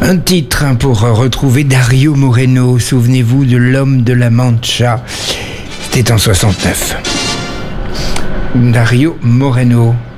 Un titre pour retrouver Dario Moreno. Souvenez-vous de l'homme de la Mancha. C'était en 69. Dario Moreno.